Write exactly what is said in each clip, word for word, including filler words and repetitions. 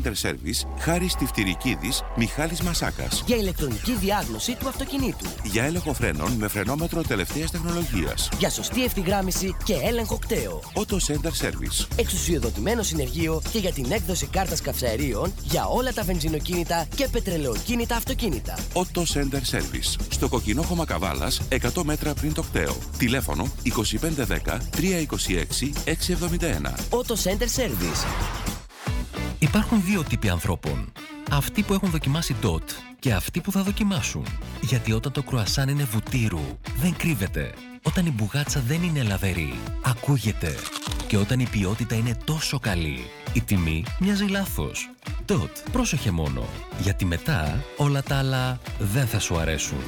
Center Service, Χάρης Τυφτυρικίδης, Μιχάλης Μασάκας. Για ηλεκτρονική διάγνωση του αυτοκινήτου. Για έλεγχο φρένων με φρενόμετρο τελευταίας τεχνολογίας. Για σωστή ευθυγράμμιση και έλεγχο κταίο. Auto Center Service. Εξουσιοδοτημένο συνεργείο και για την έκδοση κάρτας καυσαερίων για όλα τα βενζινοκίνητα και πετρελαιοκίνητα αυτοκίνητα. Auto Center Service. Στο Κοκκινόχωμα Καβάλας, εκατό μέτρα πριν το κταίο. Τηλέφωνο είκοσι πέντε δέκα τριακόσια είκοσι έξι εξακόσια εβδομήντα ένα. Auto Center Service. Υπάρχουν δύο τύποι ανθρώπων. Αυτοί που έχουν δοκιμάσει ντοτ και αυτοί που θα δοκιμάσουν. Γιατί όταν το κρουασάν είναι βουτύρου, δεν κρύβεται. Όταν η μπουγάτσα δεν είναι λαβερή, ακούγεται. Και όταν η ποιότητα είναι τόσο καλή, η τιμή μοιάζει λάθος. Ντοτ, πρόσεχε μόνο. Γιατί μετά όλα τα άλλα δεν θα σου αρέσουν.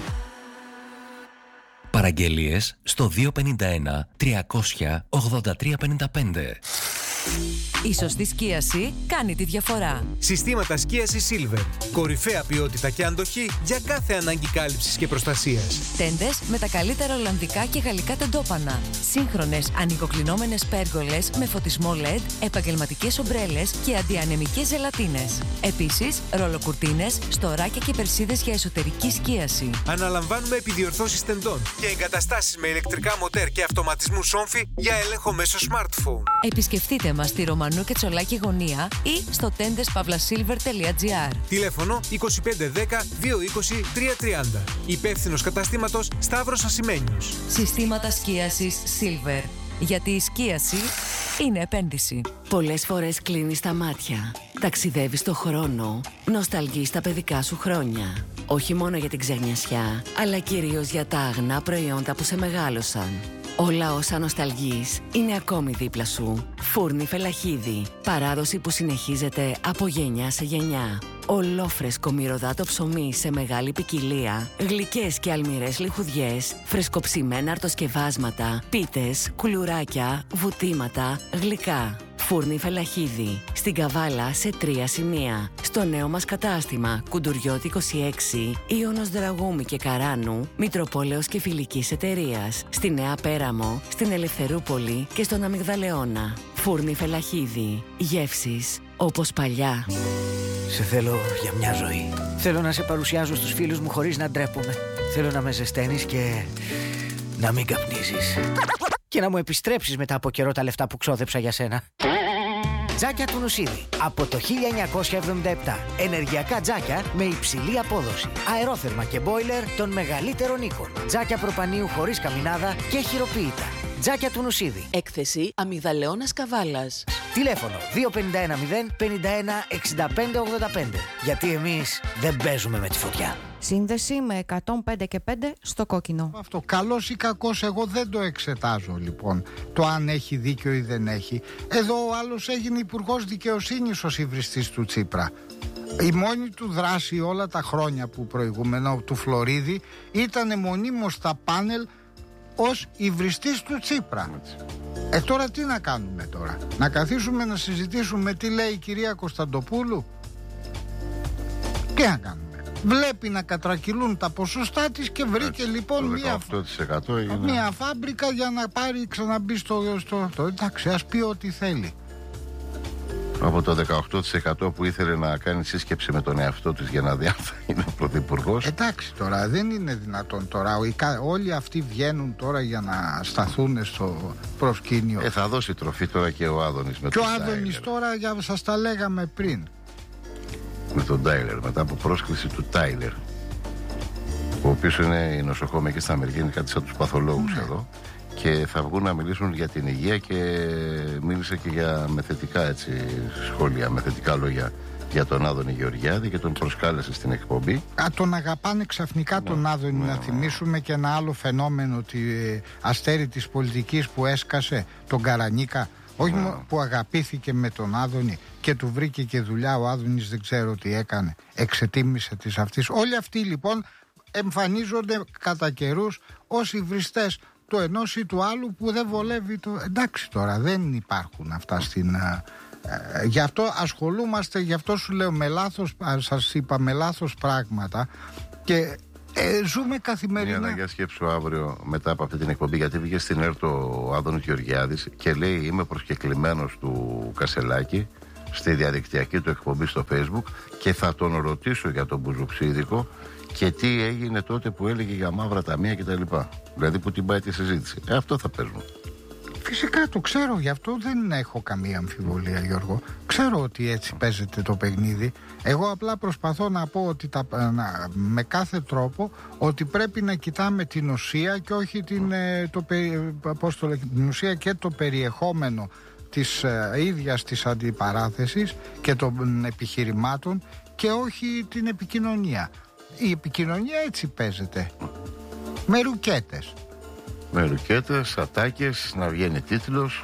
Παραγγελίες στο δύο πέντε ένα τριακόσια ογδόντα τρία πενήντα πέντε. Η σωστή σκίαση κάνει τη διαφορά. Συστήματα σκίασης Silver. Κορυφαία ποιότητα και αντοχή για κάθε ανάγκη κάλυψης και προστασίας. Τέντες με τα καλύτερα ολλανδικά και γαλλικά τεντόπανα. Σύγχρονες ανοιγοκλεινόμενες πέργολες με φωτισμό ελ ι ντι, επαγγελματικές ομπρέλες και αντιανεμικές ζελατίνες. Επίσης, ρολοκουρτίνες, στοράκια και περσίδες για εσωτερική σκίαση. Αναλαμβάνουμε επιδιορθώσεις τεντών και εγκαταστάσεις με ηλεκτρικά μοτέρ και αυτοματισμού σόμφι για έλεγχο μέσω smartphone. Επισκεφτείτε μας στη Ρωμανού και Τσολάκη γωνία ή στο τέντες παύλα σίλβερ τελεία τζι άρ. Τηλέφωνο είκοσι πέντε δέκα διακόσια είκοσι τρία τριάντα. Υπεύθυνος καταστήματος Σταύρος Ασημένιος. Συστήματα σκίασης Silver. Γιατί η σκίαση είναι επένδυση. Πολλές φορές κλείνεις τα μάτια. Ταξιδεύεις στο χρόνο. Νοσταλγείς τα παιδικά σου χρόνια. Όχι μόνο για την ξενιασιά, αλλά κυρίως για τα αγνά προϊόντα που σε μεγάλωσαν. Όλα όσα νοσταλγείς είναι ακόμη δίπλα σου. Φούρνη Φελαχίδη. Παράδοση που συνεχίζεται από γενιά σε γενιά. Ολόφρεσκο μυρωδάτο ψωμί σε μεγάλη ποικιλία. Γλυκές και αλμυρές λιχουδιές. Φρεσκοψημένα αρτοσκευάσματα. Πίτες, κουλουράκια, βουτήματα, γλυκά. Φούρνη Φελαχίδη. Στην Καβάλα σε τρία σημεία. Στο νέο μας κατάστημα Κουντουριώτη είκοσι έξι, Ιωνος Δραγούμη και Καράνου, Μητροπόλεως και Φιλικής Εταιρείας. Στη Νέα Πέραμο, στην Ελευθερούπολη και στον Αμυγδαλεώνα. Φούρνη Φελαχίδη. Γεύσεις όπως παλιά. Σε θέλω για μια ζωή. Θέλω να σε παρουσιάζω στους φίλους μου χωρίς να ντρέπομαι. Θέλω να με ζεσταίνεις και να μην καπνίζεις. Και να μου επιστρέψεις μετά από καιρό τα λεφτά που ξόδεψα για σένα. Τζάκια του Νουσίδη. Από το χίλια εννιακόσια εβδομήντα επτά. Ενεργειακά τζάκια με υψηλή απόδοση. Αερόθερμα και μπόιλερ των μεγαλύτερων οίκων. Τζάκια προπανίου χωρίς καμινάδα και χειροποίητα. Τζάκια του Νουσίδη. Έκθεση Αμυγδαλεώνας Καβάλας. Τηλέφωνο δύο πέντε ένα μηδέν πενήντα ένα εξήντα πέντε ογδόντα πέντε. Γιατί εμείς δεν παίζουμε με τη φωτιά. Σύνδεση με εκατόν πέντε και πέντε στο κόκκινο. Αυτό καλός ή κακός εγώ δεν το εξετάζω λοιπόν. Το αν έχει δίκιο ή δεν έχει. Εδώ ο άλλος έγινε υπουργός δικαιοσύνης ο υβριστής του Τσίπρα. Η μόνη του δράση όλα τα χρόνια που προηγούμενα του Φλωρίδη ήταν μονίμως στα πάνελ ως υβριστής του Τσίπρα. Ε τώρα τι να κάνουμε τώρα? Να καθίσουμε να συζητήσουμε τι λέει η κυρία Κωνσταντοπούλου? Τι να κάνουμε? Βλέπει να κατρακυλούν τα ποσοστά της και βρήκε έτσι, λοιπόν μια, είναι... μια φάμπρικα για να πάρει ξαναμπεί στο, στο, στο... Εντάξει, ας πει ό,τι θέλει. Από το δεκαοκτώ τοις εκατό που ήθελε να κάνει σύσκεψη με τον εαυτό της για να δει αν θα είναι πρωθυπουργός. Εντάξει τώρα, δεν είναι δυνατόν τώρα. Όλοι αυτοί βγαίνουν τώρα για να σταθούν στο προσκήνιο. Ε, θα δώσει τροφή τώρα και ο Άδωνης με και τον ο Άδωνης τώρα, για, σας τα λέγαμε πριν. Με τον Τάιλερ, μετά από πρόσκληση του Τάιλερ, ο οποίος είναι νοσοκόμη και στην Αμερική, είναι κάτι σαν τους παθολόγους ναι. εδώ. Και θα βγουν να μιλήσουν για την υγεία και μίλησε και για με θετικά έτσι, σχόλια, με θετικά λόγια για τον Άδωνη Γεωργιάδη και τον προσκάλεσε στην εκπομπή. Α, τον αγαπάνε ξαφνικά ναι, τον Άδωνη, ναι, να θυμίσουμε και ένα άλλο φαινόμενο, τη αστέρι της πολιτικής που έσκασε, τον Καρανίκα. Όχι ναι. που αγαπήθηκε με τον Άδωνη και του βρήκε και δουλειά ο Άδωνης, δεν ξέρω τι έκανε, εξετίμησε της αυτής. Όλοι αυτοί λοιπόν εμφανίζονται κατά καιρούς ως υβριστές του ενός ή του άλλου που δεν βολεύει το... Εντάξει τώρα, δεν υπάρχουν αυτά στην... Ε, γι' αυτό ασχολούμαστε, γι' αυτό σου λέω με λάθος, σας είπα με λάθος πράγματα και ε, ζούμε καθημερινά. Μια αναγκαία σκέψου αύριο μετά από αυτή την εκπομπή, γιατί βγήκε στην ΕΡΤ ο Άδωνης Γεωργιάδης και λέει είμαι προσκεκλημένος του Κασελάκη στη διαδικτυακή του εκπομπή στο Facebook και θα τον ρωτήσω για τον Μπουζουξίδικο και τι έγινε τότε που έλεγε για μαύρα ταμεία κτλ. Δηλαδή που την πάει τη συζήτηση. Ε, αυτό θα παίζουν. Φυσικά το ξέρω, γι' αυτό δεν έχω καμία αμφιβολία, Γιώργο. Ξέρω ότι έτσι παίζεται το παιχνίδι. Εγώ απλά προσπαθώ να πω ότι τα, να, με κάθε τρόπο ότι πρέπει να κοιτάμε την ουσία και όχι την, το, πώς το λέει, την ουσία και το περιεχόμενο της ε, ίδιας της αντιπαράθεσης και των επιχειρημάτων και όχι την επικοινωνία. Η επικοινωνία έτσι παίζεται. Με ρουκέτες. Με ρουκέτες, ατάκες, να βγαίνει τίτλος.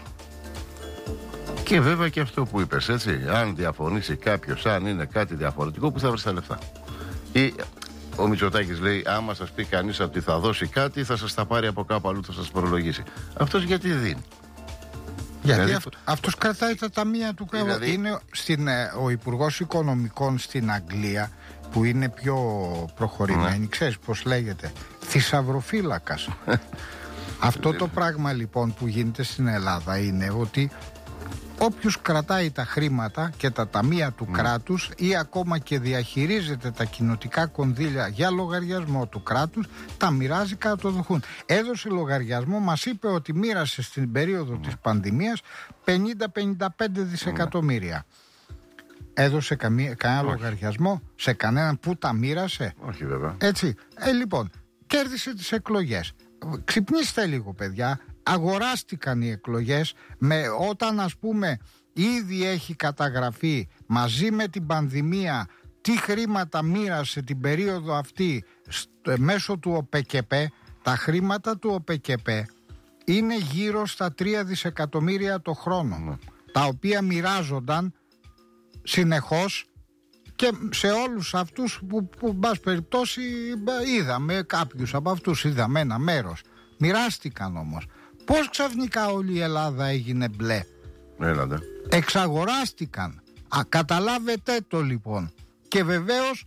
Και βέβαια και αυτό που είπες, έτσι. Αν διαφωνήσει κάποιος, αν είναι κάτι διαφορετικό, που θα βρει τα λεφτά. Ή ο Μητσοτάκης λέει, άμα σας πει κανείς ότι θα δώσει κάτι, θα σας τα πάρει από κάπου αλλού, θα σας προλογίσει. Αυτός γιατί δίνει? Γιατί δηλαδή, αυ, αυτός κρατάει τα ταμεία του κράτους. Δηλαδή... Είναι στην, ο Υπουργός Οικονομικών στην Αγγλία, που είναι πιο προχωρημένη, ναι. Ξέρεις πώς λέγεται, θησαυροφύλακας. Αυτό το πράγμα λοιπόν που γίνεται στην Ελλάδα είναι ότι όποιος κρατάει τα χρήματα και τα ταμεία του mm. κράτους ή ακόμα και διαχειρίζεται τα κοινοτικά κονδύλια για λογαριασμό του κράτους, τα μοιράζει κάτω το δοχούν. Έδωσε λογαριασμό, μας είπε ότι μοίρασε στην περίοδο mm. της πανδημίας πενήντα με πενήντα πέντε δισεκατομμύρια. Mm. Έδωσε καμία, κανένα Όχι. λογαριασμό σε κανέναν που τα μοίρασε? Όχι βέβαια. Έτσι. Ε, λοιπόν, κέρδισε τις εκλογές. Ξυπνήστε λίγο, παιδιά. Αγοράστηκαν οι εκλογές με, όταν ας πούμε ήδη έχει καταγραφεί μαζί με την πανδημία τι χρήματα μοίρασε την περίοδο αυτή στο, μέσω του ΟΠΕΚΕΠΕ. Τα χρήματα του ΟΠΕΚΕΠΕ είναι γύρω στα τρία δισεκατομμύρια το χρόνο, mm. τα οποία μοιράζονταν συνεχώς και σε όλους αυτούς που, που μπας περιπτώσει είδαμε κάποιους από αυτούς, είδαμε ένα μέρος. Μοιράστηκαν όμως. Πώς ξαφνικά όλη η Ελλάδα έγινε μπλε? Έλατε. Εξαγοράστηκαν. Α, καταλάβετε το λοιπόν. Και βεβαίως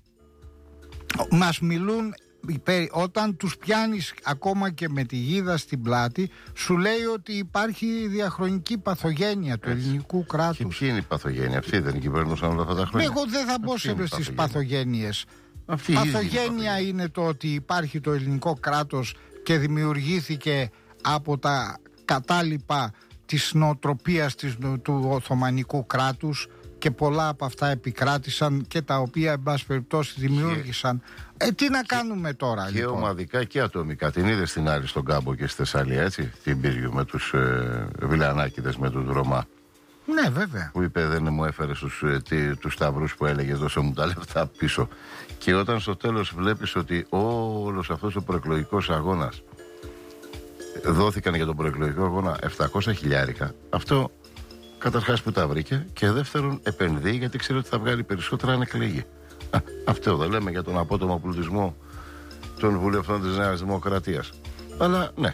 μας μιλούν, όταν τους πιάνεις ακόμα και με τη γίδα στην πλάτη, σου λέει ότι υπάρχει διαχρονική παθογένεια του ελληνικού κράτους. Και ποιοι είναι η παθογένεια? Αυτοί δεν κυβερνούσαν όλα αυτά τα χρόνια? Εγώ δεν θα μπω σε στις παθογένειες. Αυτή παθογένεια είναι το ότι υπάρχει το ελληνικό κράτος και δημιουργήθηκε από τα κατάλοιπα της νοοτροπίας της, του Οθωμανικού κράτους και πολλά από αυτά επικράτησαν και τα οποία εν πάση περιπτώσει δημιούργησαν. Και... Ε, τι να κάνουμε τώρα και λοιπόν? ομαδικά και ατομικά. Την είδες στην Άρη στον Κάμπο και στη Θεσσαλία, έτσι, την Πύργιο με τους ε, Βιλανάκηδες, με τους Ρωμά. Ναι, βέβαια. Που είπε δεν μου έφερε τους, ε, τους σταυρούς που έλεγε δώσε μου τα λεφτά πίσω. Και όταν στο τέλος βλέπεις ότι όλος αυτός ο προεκλογικός αγώνας δόθηκαν για τον προεκλογικό αγώνα επτακόσια χιλιάρικα, αυτό καταρχάς που τα βρήκε και δεύτερον επενδύει γιατί ξέρει ότι θα βγάλει περισσότερα αν εκλεγεί. Α, αυτό δεν λέμε για τον απότομο πλουτισμό των βουλευτών της Νέας Δημοκρατίας. Αλλά ναι,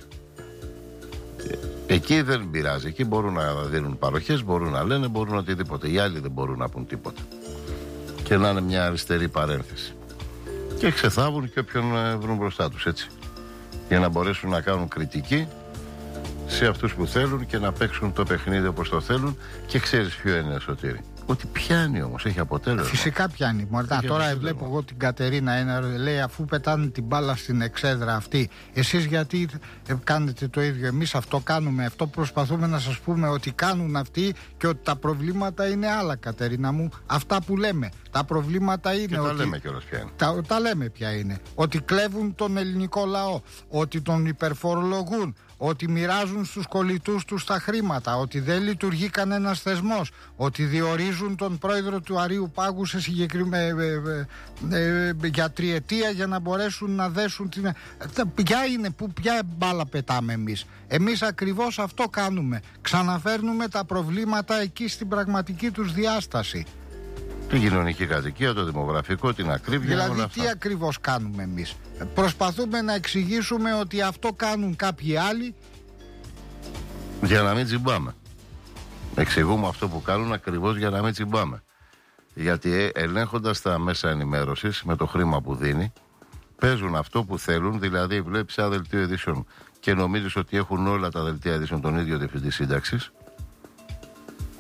εκεί δεν πειράζει. Εκεί μπορούν να δίνουν παροχές, μπορούν να λένε, μπορούν οτιδήποτε. Οι άλλοι δεν μπορούν να πούν τίποτα. Και να είναι μια αριστερή παρένθεση. Και ξεθάβουν και όποιον βρουν μπροστά τους, έτσι. Για να μπορέσουν να κάνουν κριτική σε αυτούς που θέλουν και να παίξουν το παιχνίδι όπως το θέλουν. Και ξέρεις ποιο είναι, Σωτήρη? Ότι πιάνει όμως, έχει αποτέλεσμα. Φυσικά πιάνει. Μορτά, τώρα βλέπω εγώ την Κατερίνα ένα, λέει αφού πετάνε την μπάλα στην εξέδρα αυτή, εσείς γιατί κάνετε το ίδιο? Εμείς αυτό κάνουμε, αυτό προσπαθούμε να σας πούμε ότι κάνουν αυτοί και ότι τα προβλήματα είναι άλλα, Κατερίνα μου. Αυτά που λέμε. Τα προβλήματα είναι και ότι. Τα λέμε κιόλας ποια είναι. Τα, τα λέμε ποια είναι. Ότι κλέβουν τον ελληνικό λαό, ότι τον υπερφορολογούν, ότι μοιράζουν στους κολλητούς τους τα χρήματα, ότι δεν λειτουργεί κανένας θεσμός, ότι διορίζουν τον πρόεδρο του Αρείου Πάγου σε συγκεκριμένη ε, ε, ε, για τριετία για να μπορέσουν να δέσουν την... Ποια είναι, που, ποια μπάλα πετάμε εμείς? Εμείς ακριβώς αυτό κάνουμε. Ξαναφέρνουμε τα προβλήματα εκεί στην πραγματική τους διάσταση. Την κοινωνική κατοικία, το δημογραφικό, την ακρίβεια. Δηλαδή όλα τι αυτά. ακριβώς κάνουμε εμείς? Προσπαθούμε να εξηγήσουμε ότι αυτό κάνουν κάποιοι άλλοι για να μην τσιμπάμε. Εξηγούμε αυτό που κάνουν ακριβώς για να μην τσιμπάμε. Γιατί ελέγχοντας τα μέσα ενημέρωσης με το χρήμα που δίνει, παίζουν αυτό που θέλουν. Δηλαδή βλέπεις ένα δελτίο ειδήσεων και νομίζεις ότι έχουν όλα τα δελτία ειδήσεων τον ίδιο διευθυντή σύνταξης.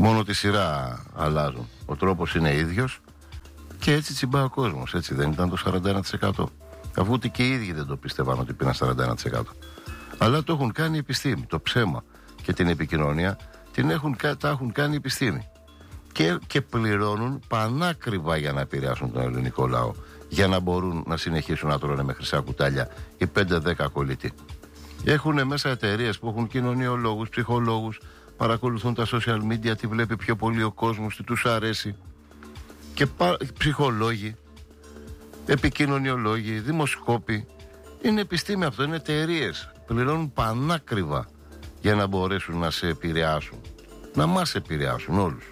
Μόνο τη σειρά αλλάζουν. Ο τρόπος είναι ίδιος και έτσι τσιμπά ο κόσμος. Έτσι δεν ήταν το σαράντα ένα τοις εκατό. Αφού ούτε και οι ίδιοι δεν το πίστευαν ότι πήραν σαράντα ένα τοις εκατό. Αλλά το έχουν κάνει η επιστήμη. Το ψέμα και την επικοινωνία την έχουν, τα έχουν κάνει η επιστήμη. Και, και πληρώνουν πανάκριβα για να επηρεάσουν τον ελληνικό λαό. Για να μπορούν να συνεχίσουν να τρώνε με χρυσά κουτάλια οι πέντε δέκα κολλητοί. Έχουν μέσα εταιρείες που έχουν κοινωνιολόγους, ψυχολόγους, παρακολουθούν τα social media, τι βλέπει πιο πολύ ο κόσμος, τι τους αρέσει. Και πα, ψυχολόγοι, επικοινωνιολόγοι, δημοσκόποι. Είναι επιστήμη αυτό, είναι εταιρείες. Πληρώνουν πανάκριβα για να μπορέσουν να σε επηρεάσουν. Να μας επηρεάσουν όλους.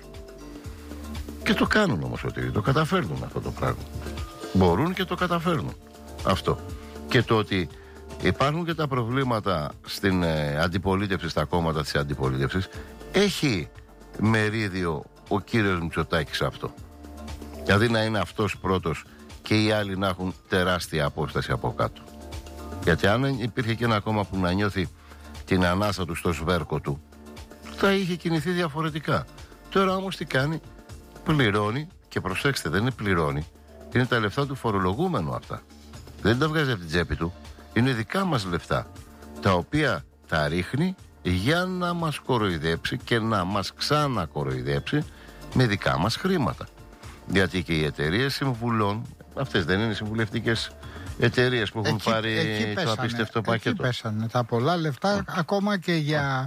Και το κάνουν όμως ότι το καταφέρνουν αυτό το πράγμα. Μπορούν και το καταφέρνουν αυτό. Και το ότι υπάρχουν και τα προβλήματα στην ε, αντιπολίτευση, στα κόμματα της αντιπολίτευσης, έχει μερίδιο ο κύριος Μητσοτάκης αυτό. Δηλαδή να είναι αυτός πρώτος και οι άλλοι να έχουν τεράστια απόσταση από κάτω. Γιατί αν υπήρχε και ένα κόμμα που να νιώθει την ανάσα του στο σβέρκο του, θα είχε κινηθεί διαφορετικά. Τώρα όμως τι κάνει? Πληρώνει, και προσέξτε, δεν είναι πληρώνει, είναι τα λεφτά του φορολογούμενου αυτά. Δεν τα βγάζει από την τσέπη του. Είναι δικά μας λεφτά, τα οποία τα ρίχνει για να μας κοροϊδέψει και να μας ξανακοροϊδέψει με δικά μας χρήματα. Γιατί και οι εταιρείες συμβουλών, αυτές δεν είναι συμβουλευτικές εταιρείες που έχουν εκεί, πάρει εκεί πέσανε, το απίστευτο πακέτο? Εκεί πέσανε τα πολλά λεφτά, mm. ακόμα και για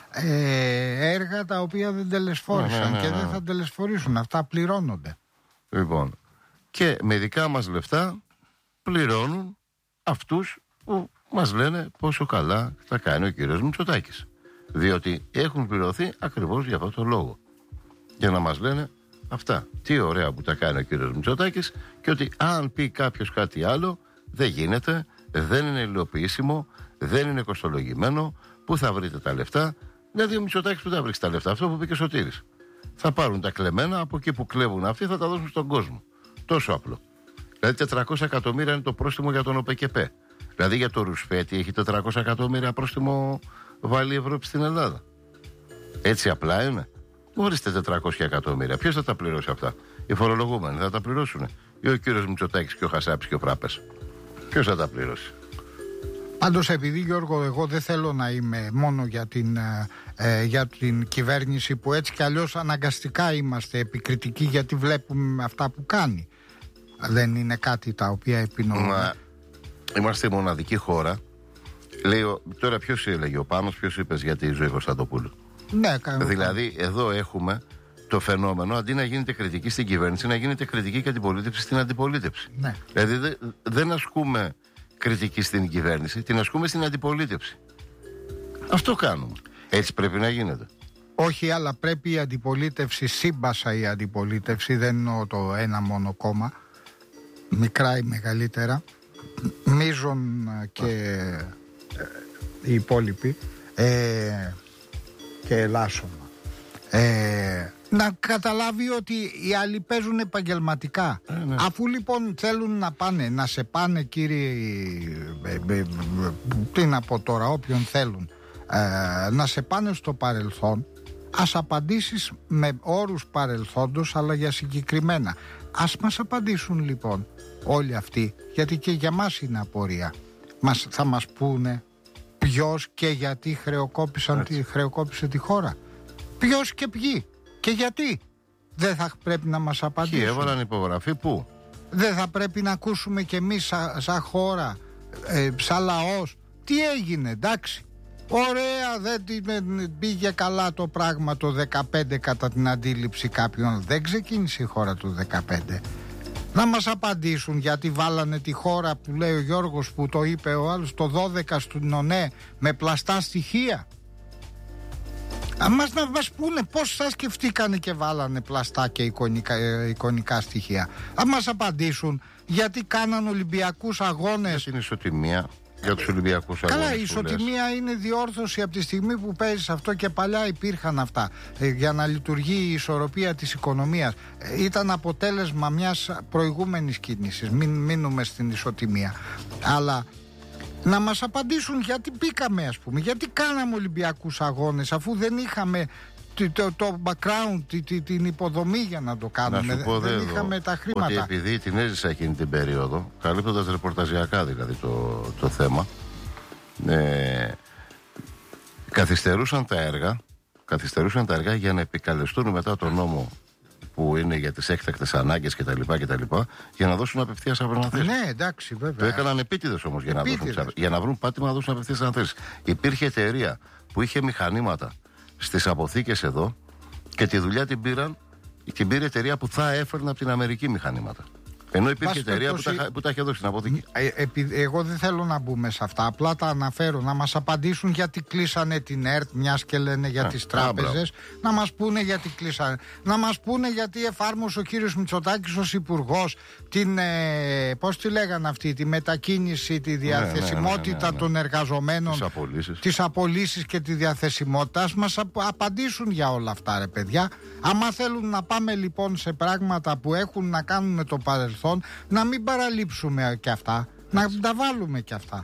ε, έργα τα οποία δεν τελεσφόρησαν ναι, ναι, ναι, και δεν θα τελεσφορήσουν. Αυτά πληρώνονται. Λοιπόν, και με δικά μας λεφτά πληρώνουν αυτούς που μας λένε πόσο καλά θα κάνει ο κύριος Μητσοτάκης. Διότι έχουν πληρωθεί ακριβώς για αυτό το λόγο. Για να μας λένε αυτά. Τι ωραία που τα κάνει ο κύριος Μητσοτάκης, και ότι αν πει κάποιος κάτι άλλο δεν γίνεται, δεν είναι υλοποιήσιμο, δεν είναι κοστολογημένο. Πού θα βρείτε τα λεφτά? Δηλαδή ο Μητσοτάκης που θα βρει τα λεφτά? Αυτό που είπε και ο Σωτήρης. Θα πάρουν τα κλεμμένα από εκεί που κλέβουν αυτοί, θα τα δώσουν στον κόσμο. Τόσο απλό. Δηλαδή τετρακόσια εκατομμύρια είναι το πρόστιμο για τον ΟΠΕΚΕΠΕ. Δηλαδή για το Ρουσφέτη έχει τετρακόσια εκατομμύρια πρόστιμο βάλει η Ευρώπη στην Ελλάδα. Έτσι απλά είναι? Ορίστε τετρακόσια εκατομμύρια. Ποιος θα τα πληρώσει αυτά? Οι φορολογούμενοι θα τα πληρώσουν? Ή ο κύριος Μητσοτάκης και ο Χασάπης και ο Φράπες? Ποιος θα τα πληρώσει? Πάντως, επειδή, Γιώργο, εγώ δεν θέλω να είμαι μόνο για την, ε, για την κυβέρνηση, που έτσι κι αλλιώς αναγκαστικά είμαστε επικριτικοί γιατί βλέπουμε αυτά που κάνει. Δεν είναι κάτι τα οποία επινοούμε. Μα, είμαστε η μοναδική χώρα. Λέει, τώρα ποιος έλεγε, ο Πάνος, ποιος είπες για τη Ζωή Κωνσταντοπούλου? Ναι, καλά. Δηλαδή εδώ έχουμε το φαινόμενο, αντί να γίνεται κριτική στην κυβέρνηση, να γίνεται κριτική και αντιπολίτευση στην αντιπολίτευση. Ναι. Δηλαδή δε, δεν ασκούμε κριτική στην κυβέρνηση, την ασκούμε στην αντιπολίτευση. Αυτό κάνουμε. Έτσι πρέπει να γίνεται. Όχι, αλλά πρέπει η αντιπολίτευση, σύμπασα η αντιπολίτευση, δεν εννοώ το ένα μόνο κόμμα, μικρά ή μεγαλύτερα, μίζων και ε, οι υπόλοιποι, ε, και ελάσσομα, ε, να καταλάβει ότι οι άλλοι παίζουν επαγγελματικά. Ε, ναι. Αφού λοιπόν θέλουν να πάνε, να σε πάνε, κύριε, ε, ε, ε, τι να πω τώρα, όποιον θέλουν, ε, να σε πάνε στο παρελθόν, ας απαντήσεις με όρους παρελθόντος, αλλά για συγκεκριμένα. Ας μας απαντήσουν λοιπόν όλοι αυτοί, γιατί και για μας είναι απορία. Μας, θα μας πούνε ποιος και γιατί χρεοκόπησαν τη, χρεοκόπησε τη χώρα. Ποιος και ποιοι και γιατί. Δεν θα πρέπει να μας απαντήσουν? Ποιοι έβαλαν υπογραφή, πού? Δεν θα πρέπει να ακούσουμε κι εμείς σαν σα χώρα, ε, σαν λαός, τι έγινε? Εντάξει, ωραία, δεν πήγε καλά το πράγμα το δεκαπέντε κατά την αντίληψη κάποιων. Δεν ξεκίνησε η χώρα του δεκαπέντε. Να μας απαντήσουν γιατί βάλανε τη χώρα, που λέει ο Γιώργος, που το είπε ο άλλος, το δώδεκα στην ΟΝΕ με πλαστά στοιχεία. Αμάς να μας πούνε πώς θα σκεφτήκανε και βάλανε πλαστά και εικονικά, εικονικά στοιχεία. Αν μας απαντήσουν γιατί κάναν Ολυμπιακούς αγώνες. Για την ισοτιμία, για τους Ολυμπιακούς αγώνες. Καλά, η ισοτιμία είναι διόρθωση από τη στιγμή που παίζεις αυτό, και παλιά υπήρχαν αυτά, ε, για να λειτουργεί η ισορροπία της οικονομίας. Ε, ήταν αποτέλεσμα μιας προηγούμενης κίνησης. Μην μείνουμε στην ισοτιμία. Αλλά να μας απαντήσουν γιατί μπήκαμε, ας πούμε, γιατί κάναμε Ολυμπιακούς αγώνες, αφού δεν είχαμε το, το background, τη, την υποδομή για να το κάνουμε. Να σου πω δεν εδώ, είχαμε τα χρήματα. ότι επειδή την έζησα εκείνη την περίοδο, καλύπτοντας ρεπορταζιακά δηλαδή το, το θέμα, ε, καθυστερούσαν τα έργα καθυστερούσαν τα έργα για να επικαλεστούν μετά τον νόμο που είναι για τις έκτακτες ανάγκες κτλ. Για να δώσουν απευθείας αναθέσεις. Ναι, εντάξει, βέβαια. Το έκαναν επίτηδες όμως για, για να βρουν πάτημα να δώσουν απευθείας αναθέσεις. Υπήρχε εταιρεία που είχε μηχανήματα στις αποθήκες εδώ και τη δουλειά την πήραν, την πήρε εταιρεία που θα έφερνε από την Αμερική μηχανήματα. Ενώ υπήρχε εταιρεία που, τα, που τα είχε δώσει στην αποθήκη. Ε, επει, εγώ δεν θέλω να μπούμε σε αυτά. Απλά τα αναφέρω. Να μας απαντήσουν γιατί κλείσανε την ΕΡΤ, μιας και λένε για τις τράπεζες. Να μας πούνε γιατί κλείσανε. Να μας πούνε γιατί εφάρμοσε ο κύριος Μητσοτάκης ως υπουργός την. Ε, πώς τη λέγανε αυτή, τη μετακίνηση, τη διαθεσιμότητα ναι, ναι, ναι, ναι, ναι. των εργαζομένων. Τις απολύσεις. Τις απολύσεις και τη διαθεσιμότητα. Ας μας απαντήσουν για όλα αυτά, ρε παιδιά. Άμα θέλουν να πάμε λοιπόν σε πράγματα που έχουν να κάνουν με το παρελθόν, να μην παραλείψουμε και αυτά, να τα βάλουμε και αυτά.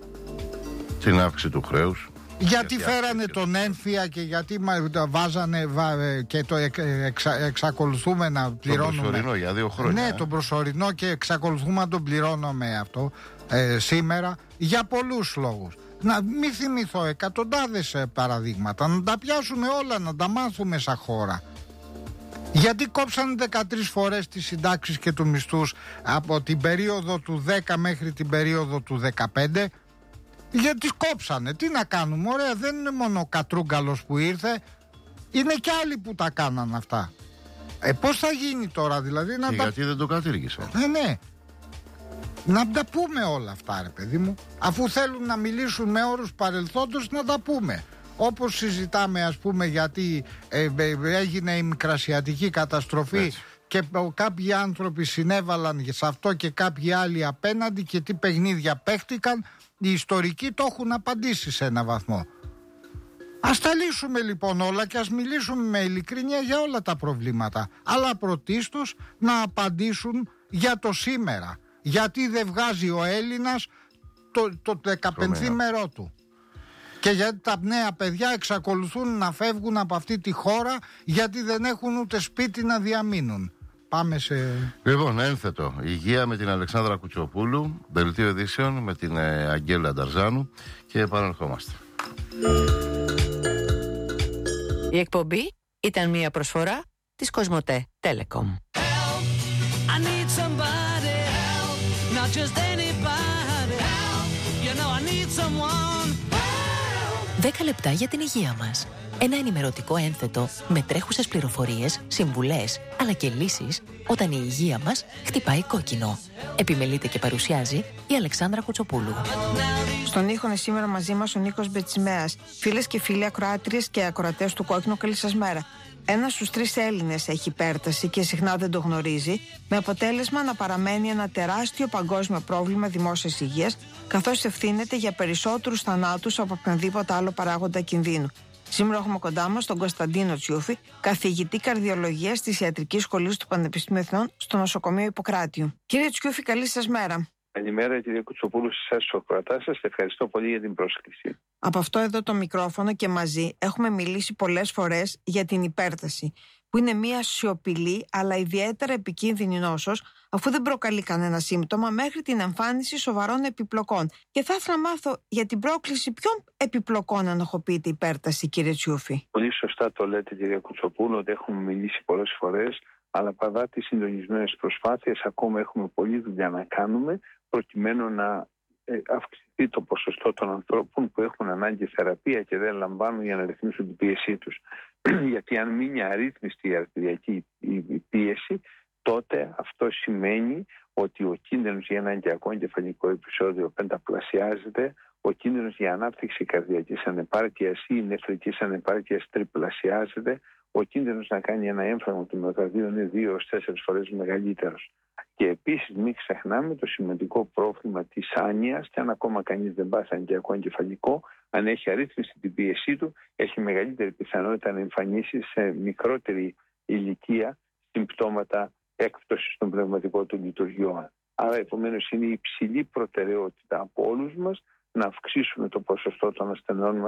Την αύξηση του χρέους. Γιατί φέρανε τον έμφυα και γιατί βάζανε και το εξα, εξακολουθούμε να πληρώνουμε. Τον προσωρινό για δύο χρόνια. Ναι, ε. τον προσωρινό και εξακολουθούμε να τον πληρώνουμε αυτό ε, σήμερα για πολλούς λόγους. Να μην θυμηθώ εκατοντάδες παραδείγματα, να τα πιάσουμε όλα, να τα μάθουμε σαν χώρα. Γιατί κόψανε δεκατρείς φορές τις συντάξεις και τους μισθούς από την περίοδο του δέκα μέχρι την περίοδο του δεκαπέντε? Γιατί τις κόψανε. Τι να κάνουμε, ωραία, δεν είναι μόνο ο Κατρούγκαλος που ήρθε, είναι και άλλοι που τα κάναν αυτά. Ε, πώς θα γίνει τώρα δηλαδή να και τα... γιατί δεν το κατήργησαν. Ναι, ναι. Να τα πούμε όλα αυτά, ρε παιδί μου. Αφού θέλουν να μιλήσουν με όρους παρελθόντος, να τα πούμε. Όπως συζητάμε, ας πούμε, γιατί ε, ε, έγινε η μικρασιατική καταστροφή. Έτσι. Και κάποιοι άνθρωποι συνέβαλαν σε αυτό και κάποιοι άλλοι απέναντι και τι παιχνίδια παίχτηκαν, οι ιστορικοί το έχουν απαντήσει σε ένα βαθμό. Ας τα λύσουμε λοιπόν όλα και ας μιλήσουμε με ειλικρίνεια για όλα τα προβλήματα. Αλλά πρωτίστως να απαντήσουν για το σήμερα. Γιατί δεν βγάζει ο Έλληνας το, το δεκαπενθήμερό του. Και γιατί τα νέα παιδιά εξακολουθούν να φεύγουν από αυτή τη χώρα γιατί δεν έχουν ούτε σπίτι να διαμείνουν. Πάμε σε... Λοιπόν, ένθετο. Υγεία με την Αλεξάνδρα Κουτσοπούλου, δελτίο ειδήσεων με την ε, Αγγέλα Νταρζάνου και επαναρχόμαστε. Η εκπομπή ήταν μια προσφορά της Κοσμοτέ Telecom. δέκα λεπτά για την υγεία μας. Ένα ενημερωτικό ένθετο με τρέχουσες πληροφορίες, συμβουλές, αλλά και λύσεις όταν η υγεία μας χτυπάει κόκκινο. Επιμελείται και παρουσιάζει η Αλεξάνδρα Κουτσοπούλου. Στον ήχο είναι σήμερα μαζί μας ο Νίκος Μπετσιμέας. Φίλες και φίλοι ακροάτριες και ακροατές του Κόκκινου, καλή σας μέρα. Ένας στους τρεις Έλληνες έχει υπέρταση και συχνά δεν το γνωρίζει, με αποτέλεσμα να παραμένει ένα τεράστιο παγκόσμιο πρόβλημα δημόσιας υγείας, καθώς ευθύνεται για περισσότερους θανάτους από οποιονδήποτε άλλο παράγοντα κινδύνου. Σήμερα έχουμε κοντά μας τον Κωνσταντίνο Τσιούφη, καθηγητή καρδιολογίας της Ιατρικής Σχολής του Πανεπιστημίου Εθνών στο νοσοκομείο Ιπποκράτειου. Κύριε Τσιούφη, καλή σας μέρα. Καλημέρα, κύριε Κουτσοπούλου, σε εσάς τους ακροατάς σας. Ευχαριστώ πολύ για την πρόσκληση. Από αυτό εδώ το μικρόφωνο και μαζί έχουμε μιλήσει πολλές φορές για την υπέρταση, που είναι μια σιωπηλή αλλά ιδιαίτερα επικίνδυνη νόσος, αφού δεν προκαλεί κανένα σύμπτωμα μέχρι την εμφάνιση σοβαρών επιπλοκών. Και θα ήθελα να μάθω για την πρόκληση ποιων επιπλοκών ενοχοποιείται η υπέρταση, κύριε Τσιούφη. Πολύ σωστά το λέτε, κύριε Κουτσοπούλου, ότι έχουμε μιλήσει πολλές φορές, αλλά παρά τις συντονισμένες προσπάθειες, ακόμα έχουμε πολλή δουλειά να κάνουμε, προκειμένου να αυξηθεί το ποσοστό των ανθρώπων που έχουν ανάγκη θεραπεία και δεν λαμβάνουν για να ρυθμίσουν την πίεσή τους. Γιατί αν μείνει αρρύθμιστη η αρτηριακή πίεση, τότε αυτό σημαίνει ότι ο κίνδυνος για ένα αγκιακό εγκεφαλικό επεισόδιο πενταπλασιάζεται, ο κίνδυνος για ανάπτυξη καρδιακής ανεπάρκειας ή νεφρικής ανεπάρκειας τριπλασιάζεται, ο κίνδυνος να κάνει ένα έμφραγμα του μυοκαρδίου είναι δύο έως τέσσερις φορές μεγαλύτερος. Και επίσης μην ξεχνάμε το σημαντικό πρόβλημα της άνοιας, και αν ακόμα κανείς δεν πάθει αγκιακό εγκεφαλικό, αν έχει αρρύθμιση την πίεσή του, έχει μεγαλύτερη πιθανότητα να εμφανίσει σε μικρότερη ηλικία συμπτώματα έκπτωσης των πνευματικών του λειτουργιών. Άρα, επομένως, είναι υψηλή προτεραιότητα από όλους μας να αυξήσουμε το ποσοστό των ασθενών μας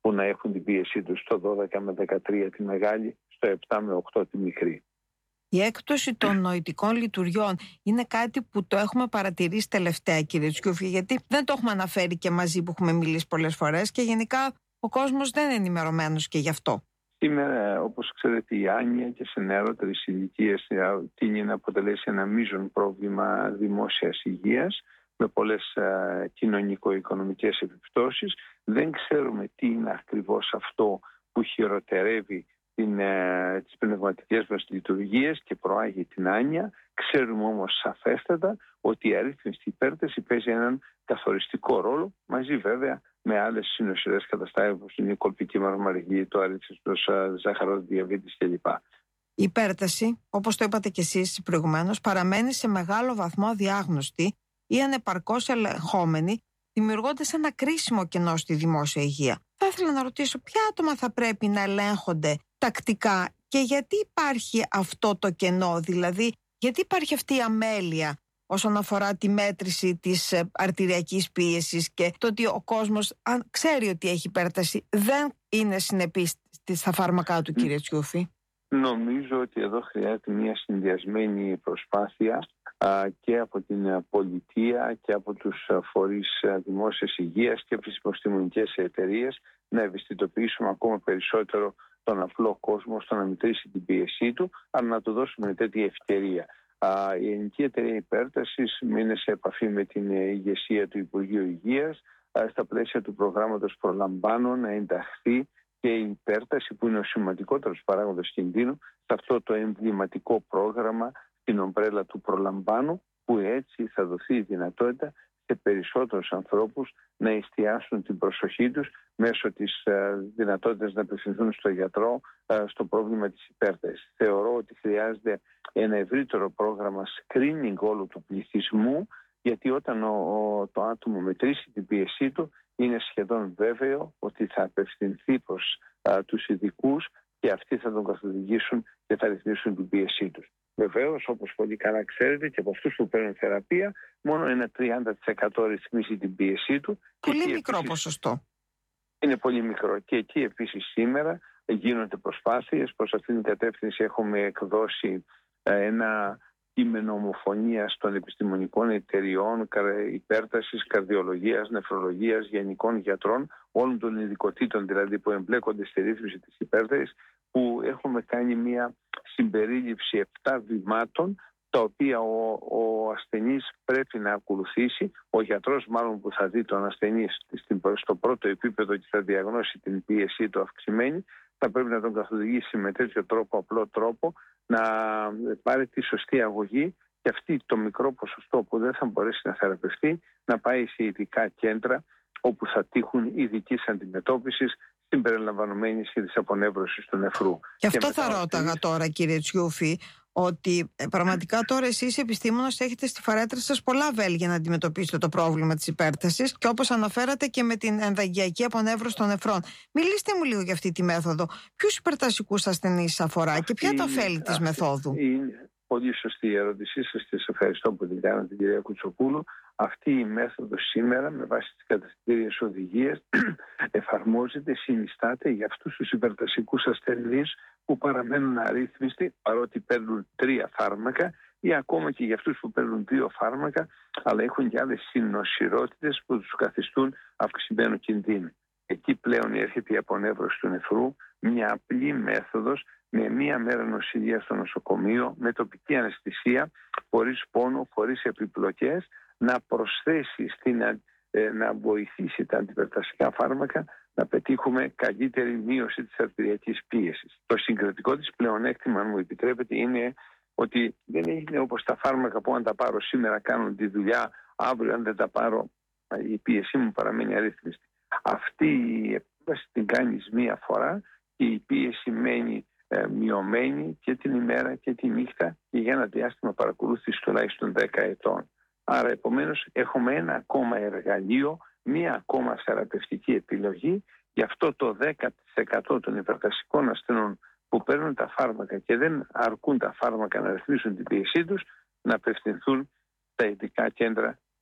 που να έχουν την πίεσή τους στο δώδεκα με δεκατρία τη μεγάλη, στο επτά με οκτώ τη μικρή. Η έκπτωση των νοητικών λειτουργιών είναι κάτι που το έχουμε παρατηρήσει τελευταία, κύριε Τσιούφη, γιατί δεν το έχουμε αναφέρει και μαζί που έχουμε μιλήσει πολλές φορές και γενικά ο κόσμος δεν είναι ενημερωμένος και γι' αυτό. Σήμερα, όπως ξέρετε, η άνοια και σε νεαρότερες ηλικίες τείνει να αποτελέσει ένα μείζον πρόβλημα δημόσιας υγείας με πολλές α, κοινωνικο-οικονομικές επιπτώσεις. Δεν ξέρουμε τι είναι ακριβώς αυτό που χειροτερεύει την, ε, τις πνευματικές μας λειτουργίες και προάγει την άνοια. Ξέρουμε όμως σαφέστατα ότι η αρρύθμιστη υπέρταση παίζει έναν καθοριστικό ρόλο, μαζί βέβαια με άλλες συνοσιρές καταστάσεις όπως είναι η κολπική μαρμαργή, το αρρύθμιστος ζάχαρος, διαβήτης κλπ. Η υπέρταση, όπως το είπατε και εσείς προηγουμένως, παραμένει σε μεγάλο βαθμό αδιάγνωστη ή ανεπαρκώς ελεγχόμενη, δημιουργώντας ένα κρίσιμο κενό στη δημόσια υγεία. Θα ήθελα να ρωτήσω ποια άτομα θα πρέπει να ελέγχονται τακτικά και γιατί υπάρχει αυτό το κενό, δηλαδή γιατί υπάρχει αυτή η αμέλεια όσον αφορά τη μέτρηση της αρτηριακής πίεσης και το ότι ο κόσμος, αν ξέρει ότι έχει υπέρταση, δεν είναι συνεπής στα φάρμακά του, κύριε Τσιούφη. Νομίζω ότι εδώ χρειάζεται μια συνδυασμένη προσπάθεια α, και από την πολιτεία και από τους φορείς δημόσιας υγείας και από τις επιστημονικές εταιρείες να ευαισθητοποιήσουμε ακόμα περισσότερο τον απλό κόσμο στο να μετρήσει την πίεσή του, αλλά να του δώσουμε τέτοια ευκαιρία. Α, η Ελληνική Εταιρεία Υπέρτασης είναι σε επαφή με την ηγεσία του Υπουργείου Υγείας α, στα πλαίσια του προγράμματος Προλαμβάνω να ενταχθεί και η υπέρταση, που είναι ο σημαντικότερος παράγοντας κινδύνου, σε αυτό το εμβληματικό πρόγραμμα, στην ομπρέλα του Προλαμβάνου, που έτσι θα δοθεί η δυνατότητα σε περισσότερους ανθρώπους να εστιάσουν την προσοχή τους μέσω της ε, δυνατότητας να απευθυνθούν στο γιατρό ε, στο πρόβλημα της υπέρτασης. Θεωρώ ότι χρειάζεται ένα ευρύτερο πρόγραμμα screening όλου του πληθυσμού, γιατί όταν ο, ο, το άτομο μετρήσει την πίεσή του, είναι σχεδόν βέβαιο ότι θα απευθυνθεί προς α, τους ειδικούς και αυτοί θα τον καθοδηγήσουν και θα ρυθμίσουν την πίεσή τους. Βεβαίως, όπως πολύ καλά ξέρετε, και από αυτούς που παίρνουν θεραπεία, μόνο ένα τριάντα τοις εκατό ρυθμίσει την πίεσή του. Πολύ μικρό επίσης, ποσοστό. Είναι πολύ μικρό. Και εκεί επίσης σήμερα γίνονται προσπάθειες. Προς αυτήν την κατεύθυνση έχουμε εκδώσει α, ένα κείμενο ομοφωνίας των επιστημονικών εταιριών υπέρτασης, καρδιολογίας, νεφρολογίας, γενικών γιατρών, όλων των ειδικοτήτων δηλαδή που εμπλέκονται στη ρύθμιση της υπέρτασης, που έχουμε κάνει μια συμπερίληψη επτά βημάτων, τα οποία ο, ο ασθενής πρέπει να ακολουθήσει, ο γιατρός μάλλον που θα δει τον ασθενή στο πρώτο επίπεδο και θα διαγνώσει την πίεσή του αυξημένη, θα πρέπει να τον καθοδηγήσει με τέτοιο τρόπο, απλό τρόπο, να πάρει τη σωστή αγωγή και αυτή το μικρό ποσοστό που δεν θα μπορέσει να θεραπευτεί να πάει σε ειδικά κέντρα όπου θα τύχουν ειδικής αντιμετώπισης συμπεριλαμβανομένης και της απονεύρωσης του νεφρού. Και αυτό και θα ρώταγα αυτής... τώρα, κύριε Τσιούφη, ότι πραγματικά τώρα εσείς επιστήμονας έχετε στη φαρέτρα σας πολλά βέλη για να αντιμετωπίσετε το πρόβλημα της υπέρτασης και όπως αναφέρατε και με την ενδαγγειακή απονεύρωση των νεφρών. Μιλήστε μου λίγο για αυτή τη μέθοδο. Ποιους υπερτασικούς ασθενείς αφορά αυτή και ποια τα ωφέλη της μεθόδου? Είναι πολύ σωστή η ερώτησή σας και σας ευχαριστώ που την κάνατε, κυρία Κουτσοπούλου. Αυτή η μέθοδος σήμερα με βάση τις κατευθυντήριες οδηγίες εφαρμόζεται, συνιστάται για αυτούς τους υπερτασικούς ασθενείς που παραμένουν αρρύθμιστοι παρότι παίρνουν τρία φάρμακα ή ακόμα και για αυτούς που παίρνουν δύο φάρμακα αλλά έχουν και άλλες συνοσιρότητες που τους καθιστούν αυξημένο κινδύνο. Εκεί πλέον έρχεται η απονεύρωση του νεφρού, μια απλή μέθοδος με μία μέρα νοσηλεία στο νοσοκομείο, με τοπική αναισθησία, χωρίς πόνο, χωρίς επιπλοκές, να προσθέσει, στην, ε, να βοηθήσει τα αντιπερτασικά φάρμακα να πετύχουμε καλύτερη μείωση της αρτηριακής πίεσης. Το συγκριτικό της πλεονέκτημα, αν μου επιτρέπετε, είναι ότι δεν είναι όπως τα φάρμακα που αν τα πάρω σήμερα κάνουν τη δουλειά, αύριο αν δεν τα πάρω η πίεσή μου παραμένει αρρύθμιστη. Αυτή η επέμβαση την κάνεις μία φορά και η πίεση μένει ε, μειωμένη και την ημέρα και τη νύχτα και για ένα διάστημα παρακολούθηση τουλάχιστον δέκα ετών. Άρα επομένως έχουμε ένα ακόμα εργαλείο, μία ακόμα θεραπευτική επιλογή για αυτό το δέκα τοις εκατό των υπερτασικών ασθενών που παίρνουν τα φάρμακα και δεν αρκούν τα φάρμακα να ρυθμίσουν την πίεσή τους, να απευθυνθούν στα ειδικά κέντρα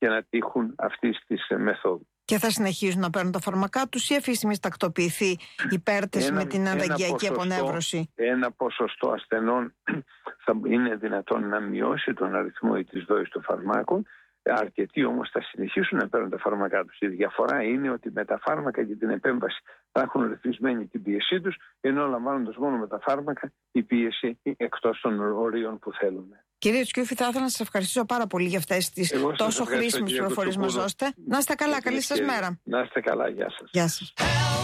και να τύχουν αυτής της μεθόδου. Και θα συνεχίζουν να παίρνουν τα φάρμακά τους ή αυτή τη στιγμή τακτοποιηθεί η πέρτεση ένα, με την αναγκαιακή απονεύρωση? Ένα ποσοστό ασθενών θα είναι δυνατόν να μειώσει τον αριθμό ή της δόησης των φαρμάκων. Αρκετοί όμως θα συνεχίσουν να παίρνουν τα φάρμακά τους. Η διαφορά είναι ότι με τα φάρμακα και την επέμβαση θα έχουν ρυθμισμένη την πίεσή τους, ενώ λαμβάνοντας μόνο με τα φάρμακα η πίεση εκτός των ορίων που θέλουμε. Κύριε Τσκιούφη, θα ήθελα να σας ευχαριστήσω πάρα πολύ για αυτές τις τόσο χρήσιμες πληροφορίες μας δώσετε. Να είστε καλά, καλή σας μέρα. Να είστε καλά, γεια σας. Γεια σας.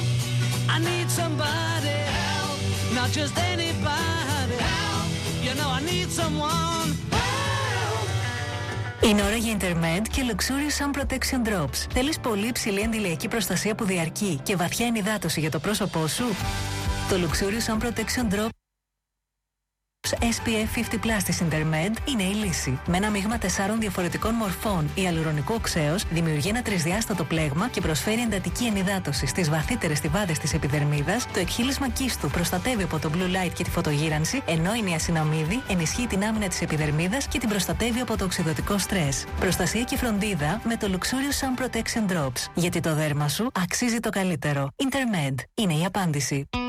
Είναι ώρα για Intermed και Luxurious Sun Protection Drops. Θέλεις πολύ υψηλή αντιλιακή προστασία που διαρκεί και βαθιά ενυδάτωση για το πρόσωπό σου? Το Luxurious Sun Protection Drops ες πι εφ πενήντα πλας της Intermed είναι η λύση. Με ένα μείγμα τεσσάρων διαφορετικών μορφών, η αλουρονικό οξέως δημιουργεί ένα τρισδιάστατο πλέγμα και προσφέρει εντατική ενυδάτωση στις βαθύτερες στιβάδες της επιδερμίδας. Το εκχύλισμα κίστου προστατεύει από το blue light και τη φωτογύρανση, ενώ η νιασιναμίδη ενισχύει την άμυνα της επιδερμίδας και την προστατεύει από το οξυδωτικό στρες. Προστασία και φροντίδα με το Luxurious Sun Protection Drops. Γιατί το δέρμα σου αξίζει το καλύτερο. Intermed είναι η απάντηση.